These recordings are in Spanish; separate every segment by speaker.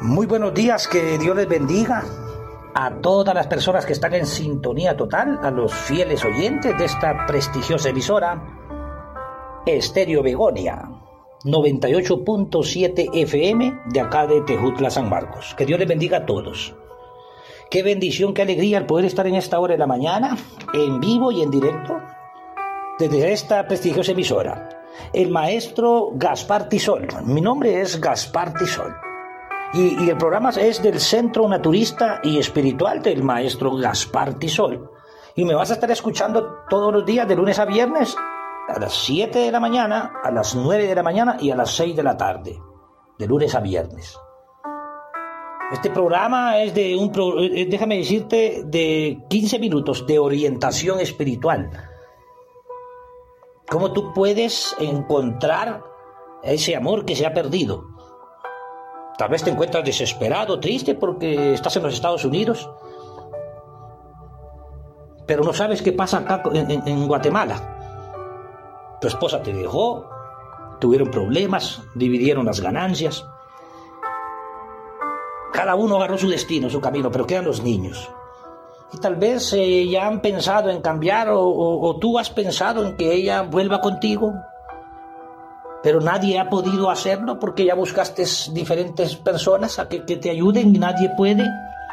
Speaker 1: Muy buenos días, que Dios les bendiga a todas las personas que están en sintonía total, a los fieles oyentes de esta prestigiosa emisora Estéreo Begonia 98.7 FM de acá de Tejutla, San Marcos. Que Dios les bendiga a todos. Qué bendición, qué alegría el poder estar en esta hora de la mañana, en vivo y en directo, desde esta prestigiosa emisora. El maestro Gaspar Tisol. Mi nombre es Gaspar Tisol. Y el programa es del Centro Naturista y Espiritual del maestro Gaspar Tisol. Y me vas a estar escuchando todos los días, de lunes a viernes, a las 7 de la mañana, a las 9 de la mañana y a las 6 de la tarde, de lunes a viernes. Este programa es déjame decirte, de 15 minutos de orientación espiritual. ¿Cómo tú puedes encontrar ese amor que se ha perdido? Tal vez te encuentras desesperado, triste porque estás en los Estados Unidos, pero no sabes qué pasa acá en Guatemala. Tu esposa te dejó, tuvieron problemas, dividieron las ganancias. Cada uno agarró su destino, su camino, pero quedan los niños. Y tal vez ya han pensado en cambiar o tú has pensado en que ella vuelva contigo, pero nadie ha podido hacerlo porque ya buscaste diferentes personas a que te ayuden y nadie puede.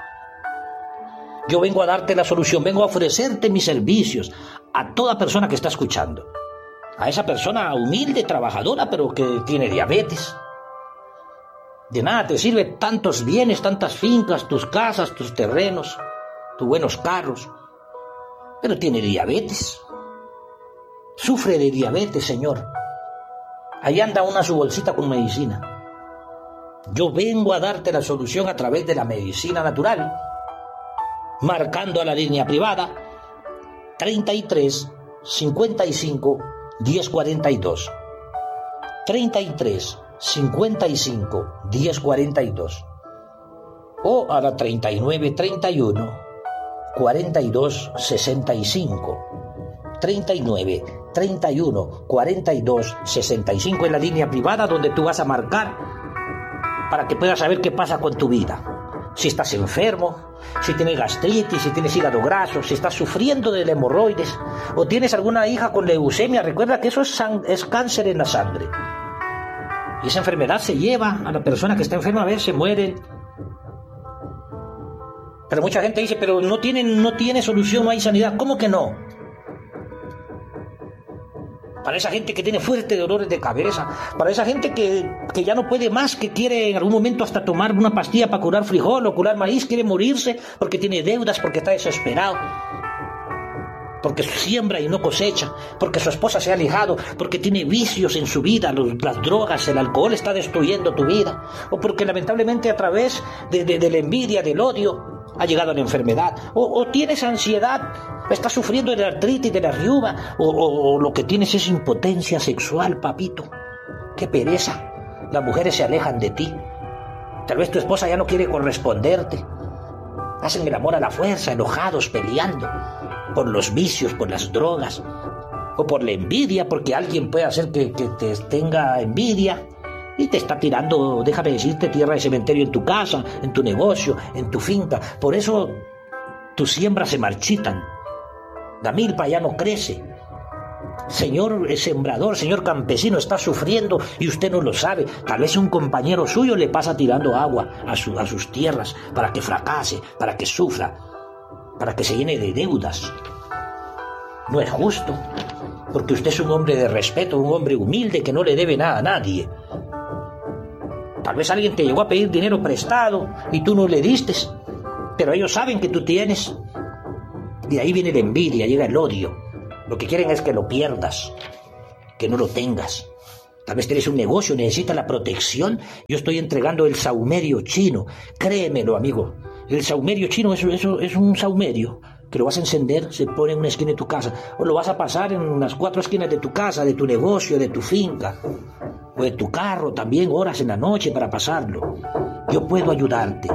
Speaker 1: Yo vengo a darte la solución, vengo a ofrecerte mis servicios a toda persona que está escuchando. A esa persona humilde, trabajadora, pero que tiene diabetes. De nada te sirve tantos bienes, tantas fincas, tus casas, tus terrenos, tus buenos carros, pero tiene diabetes. Sufre de diabetes, señor. Ahí anda su bolsita con medicina. Yo vengo a darte la solución a través de la medicina natural, marcando a la línea privada 33 55 1042. 33 55 1042 o a la 39 31 42 65. 39 31 42 65 en la línea privada, donde tú vas a marcar para que puedas saber qué pasa con tu vida. Si estás enfermo, si tienes gastritis, si tienes hígado graso, si estás sufriendo de hemorroides o tienes alguna hija con leucemia, recuerda que eso es cáncer en la sangre. Y esa enfermedad se lleva a la persona que está enferma, a veces se mueren. Pero mucha gente dice, pero no tiene solución, no hay sanidad. ¿Cómo que no? Para esa gente que tiene fuertes dolores de cabeza, para esa gente que ya no puede más, que quiere en algún momento hasta tomar una pastilla para curar frijol o curar maíz, quiere morirse porque tiene deudas, porque está desesperado, porque siembra y no cosecha, porque su esposa se ha alejado, porque tiene vicios en su vida, las drogas, el alcohol está destruyendo tu vida, o porque lamentablemente a través de la envidia, del odio, ha llegado a la enfermedad, o tienes ansiedad, estás sufriendo de la artritis, de la riuba, o lo que tienes es impotencia sexual, papito. ¡Qué pereza! Las mujeres se alejan de ti. Tal vez tu esposa ya no quiere corresponderte. Hacen el amor a la fuerza, enojados, peleando, por los vicios, por las drogas, o por la envidia, porque alguien puede hacer que te tenga envidia y te está tirando, déjame decirte, tierra de cementerio en tu casa, en tu negocio, en tu finca. Por eso tus siembras se marchitan. La milpa ya no crece. Señor sembrador, señor campesino, está sufriendo y usted no lo sabe. Tal vez un compañero suyo le pasa tirando agua a sus tierras para que fracase, para que sufra, para que se llene de deudas. No es justo, porque usted es un hombre de respeto, un hombre humilde que no le debe nada a nadie. Tal vez alguien te llegó a pedir dinero prestado y tú no le diste, pero ellos saben que tú tienes. De ahí viene la envidia, llega el odio. Lo que quieren es que lo pierdas, que no lo tengas. Tal vez tienes un negocio, necesitas la protección. Yo estoy entregando el saumerio chino. Créemelo, amigo. El saumerio chino es un saumerio que lo vas a encender, se pone en una esquina de tu casa, o lo vas a pasar en las 4 esquinas de tu casa, de tu negocio, de tu finca, o de tu carro también, horas en la noche para pasarlo. Yo puedo ayudarte.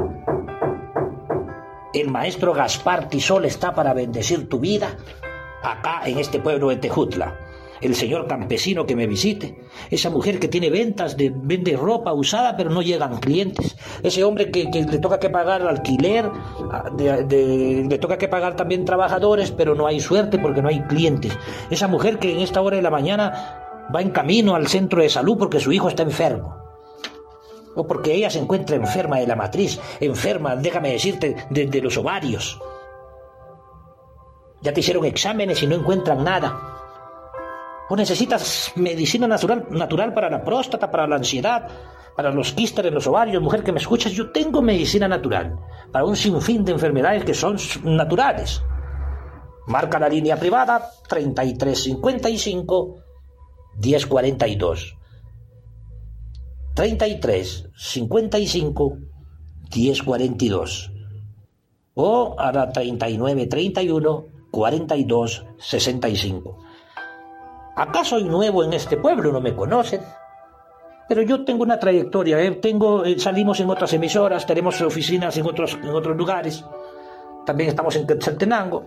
Speaker 1: El maestro Gaspar Tisol está para bendecir tu vida acá en este pueblo de Tejutla. el señor campesino que me visite, esa mujer que tiene vende ropa usada pero no llegan clientes, ese hombre que le toca que pagar alquiler, le toca que pagar también trabajadores pero no hay suerte porque no hay clientes, esa mujer que en esta hora de la mañana va en camino al centro de salud porque su hijo está enfermo, o porque ella se encuentra enferma de la matriz, enferma, déjame decirte, de los ovarios. Ya te hicieron exámenes y no encuentran nada. O necesitas medicina natural para la próstata, para la ansiedad, para los quistes en los ovarios. Mujer que me escuchas, yo tengo medicina natural para un sinfín de enfermedades que son naturales. Marca la línea privada 3355 1042. 3355 1042. O a la 3931 4265. Acá soy nuevo en este pueblo, no me conocen, pero yo tengo una trayectoria, salimos en otras emisoras, tenemos oficinas en otros lugares, también estamos en Quetzaltenango.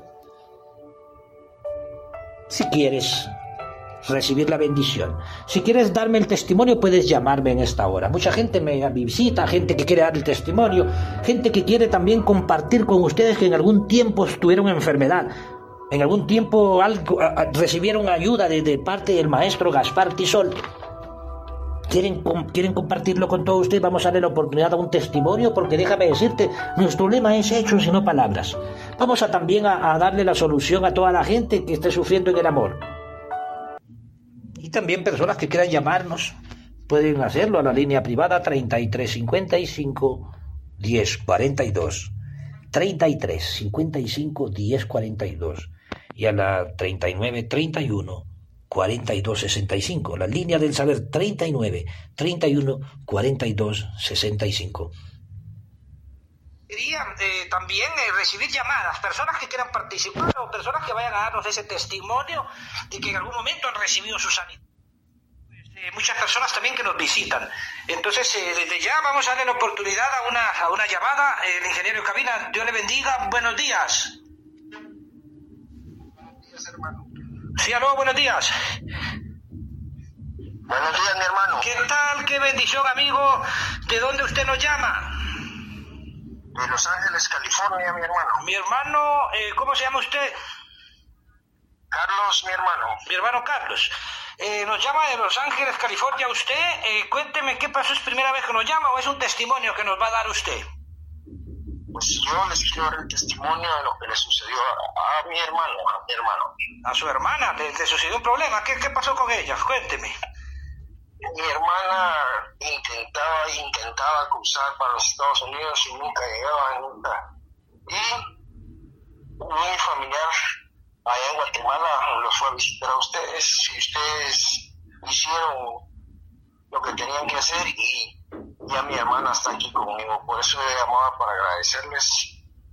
Speaker 1: Si quieres recibir la bendición, si quieres darme el testimonio, puedes llamarme en esta hora. Mucha gente me visita, gente que quiere dar el testimonio, gente que quiere también compartir con ustedes que en algún tiempo tuvieron enfermedad, en algún tiempo recibieron ayuda de parte del maestro Gaspar Tisol. ¿Quieren compartirlo con todos ustedes? Vamos a darle la oportunidad a un testimonio, porque déjame decirte, nuestro lema es hechos y no palabras. Vamos también a darle la solución a toda la gente que esté sufriendo en el amor. Y también personas que quieran llamarnos pueden hacerlo a la línea privada 3355 1042. 3355 1042 y a la 3931 4265, la línea del saber 3931 4265. Quería también recibir llamadas, personas que quieran participar o personas que vayan a darnos ese testimonio de que en algún momento han recibido su sanidad. Muchas personas también que nos visitan. Entonces, desde ya vamos a darle la oportunidad a una llamada. El ingeniero de cabina, Dios le bendiga. Buenos días.
Speaker 2: Buenos días, hermano.
Speaker 1: Sí, aló, buenos días.
Speaker 2: Buenos días, mi hermano.
Speaker 1: ¿Qué tal? Qué bendición, amigo. ¿De dónde usted nos llama?
Speaker 2: De Los Ángeles, California, mi hermano.
Speaker 1: Mi hermano, ¿cómo se llama usted?
Speaker 2: Carlos, mi hermano.
Speaker 1: Mi hermano Carlos. Nos llama de Los Ángeles, California. Usted, cuénteme qué pasó. ¿Es primera vez que nos llama o es un testimonio que nos va a dar usted?
Speaker 2: Pues yo les quiero dar el testimonio de lo que le sucedió a mi hermano,
Speaker 1: ¿A su hermana? ¿Le sucedió un problema? ¿Qué pasó con ella? Cuénteme.
Speaker 2: Mi hermana intentaba cruzar para los Estados Unidos y nunca llegaba, nunca. Y mi familiar allá en Guatemala los fue a visitar a ustedes, y ustedes hicieron lo que tenían que hacer y ya mi hermana está aquí conmigo. Por eso yo llamaba para agradecerles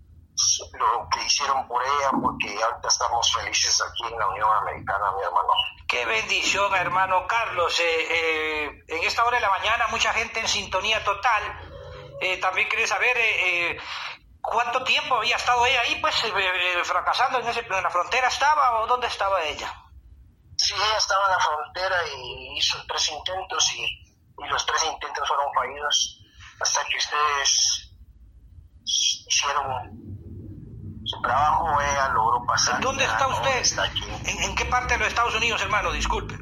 Speaker 2: lo que hicieron por ella, porque ahorita estamos felices aquí en la Unión Americana, mi hermano.
Speaker 1: Qué bendición, hermano Carlos. En esta hora de la mañana mucha gente en sintonía total. También quería saber ¿cuánto tiempo había estado ella ahí, pues, fracasando en la frontera estaba o dónde estaba ella?
Speaker 2: Sí, ella estaba en la frontera y hizo 3 intentos y los 3 intentos fueron fallidos hasta que ustedes hicieron su trabajo. Ella logró pasar.
Speaker 1: ¿Dónde está usted?
Speaker 2: Está aquí.
Speaker 1: ¿En qué parte de los Estados Unidos, hermano? Disculpe.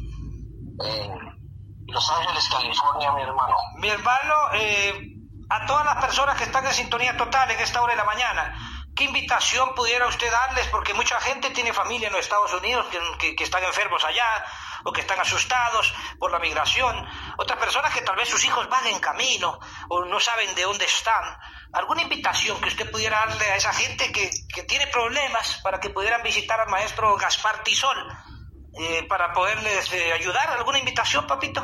Speaker 2: En Los Ángeles, California, mi hermano.
Speaker 1: Mi hermano, a todas las personas que están en sintonía total en esta hora de la mañana, ¿qué invitación pudiera usted darles? Porque mucha gente tiene familia en los Estados Unidos que están enfermos allá o que están asustados por la migración. Otras personas que tal vez sus hijos van en camino o no saben de dónde están. ¿Alguna invitación que usted pudiera darle a esa gente que tiene problemas para que pudieran visitar al maestro Gaspar Tisol para poderles ayudar? ¿Alguna invitación, papito?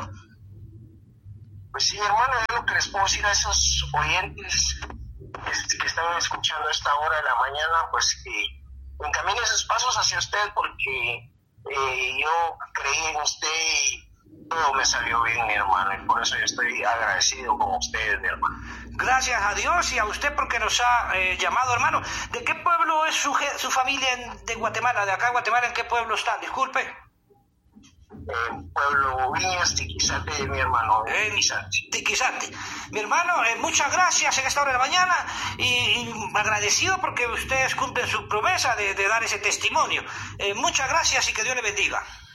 Speaker 2: Pues sí, mi hermano, yo lo que les puedo decir a esos oyentes que están escuchando a esta hora de la mañana, pues que encamine sus pasos hacia usted, porque yo creí en usted y todo me salió bien, mi hermano, y por eso yo estoy agradecido con ustedes, mi hermano.
Speaker 1: Gracias a Dios y a usted porque nos ha llamado, hermano. ¿De qué pueblo es su familia de Guatemala? ¿De acá en Guatemala en qué pueblo está? Disculpe.
Speaker 2: Pueblo Viñas, Tiquizate, mi hermano.
Speaker 1: Tiquizate. Mi hermano, muchas gracias en esta hora de la mañana y agradecido porque ustedes cumplen su promesa de dar ese testimonio. Muchas gracias y que Dios le bendiga.